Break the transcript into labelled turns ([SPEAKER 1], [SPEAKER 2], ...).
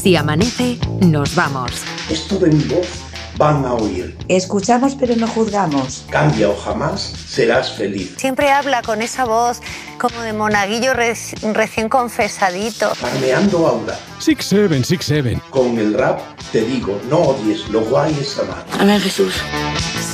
[SPEAKER 1] Si amanece, nos vamos.
[SPEAKER 2] Esto de mi voz van a oír.
[SPEAKER 3] Escuchamos pero no juzgamos.
[SPEAKER 2] Cambia o jamás serás feliz.
[SPEAKER 4] Siempre habla con esa voz como de monaguillo recién confesadito.
[SPEAKER 2] Farmeando aura.
[SPEAKER 5] 6-7.
[SPEAKER 2] Con el rap te digo, no odies, lo guay es amar.
[SPEAKER 3] Amén, Jesús.